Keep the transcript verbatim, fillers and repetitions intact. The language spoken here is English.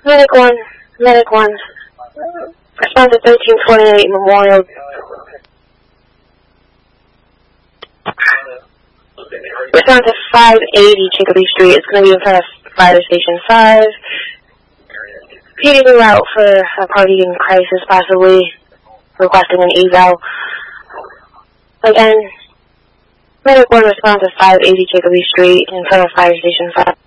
Medic one, Medic one. Respond to thirteen twenty-eight Memorial. Respond to five eighty Chicopee Street. It's going to be in front of Fire Station five. P D route for a party in crisis, possibly requesting an eval. Again, Medic one responds to five eighty Chicopee Street in front of Fire Station five.